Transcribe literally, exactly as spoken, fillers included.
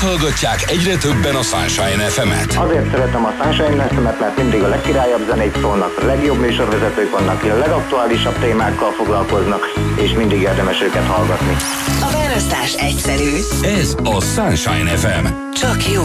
hallgatják egyre többen a Sunshine ef emet? Azért szeretem a Sunshine ef emet, mert mindig a legkirályabb zenék szólnak, a legjobb műsorvezetők vannak, a legaktuálisabb témákkal foglalkoznak, és mindig érdemes őket hallgatni. A választás egyszerű. Ez a Sunshine ef em. Csak jó